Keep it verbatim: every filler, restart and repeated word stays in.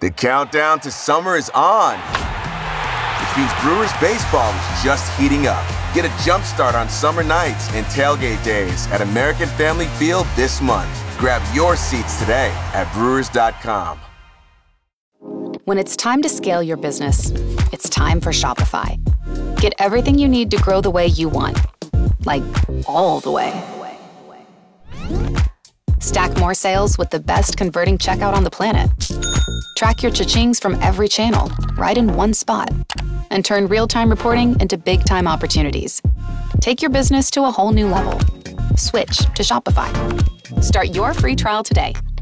The countdown to summer is on, which means Brewers baseball is just heating up. Get a jump start on summer nights and tailgate days at American Family Field this month. Grab your seats today at brewers dot com. When it's time to scale your business, it's time for Shopify. Get everything you need to grow the way you want. Like, all the way. Stack more sales with the best converting checkout on the planet. Track your cha-chings from every channel, right in one spot. And turn real-time reporting into big-time opportunities. Take your business to a whole new level. Switch to Shopify. Start your free trial today